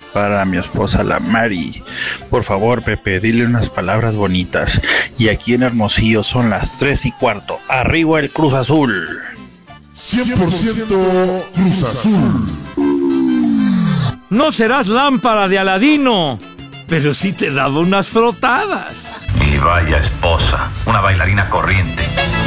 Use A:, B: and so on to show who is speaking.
A: para mi esposa la Mari. Por favor, Pepe, dile unas palabras bonitas. Y aquí en Hermosillo son las 3:15. Arriba el Cruz Azul.
B: 100% Cruz Azul.
C: No serás lámpara de Aladino, pero sí te daba unas frotadas.
D: Y vaya esposa, una bailarina corriente.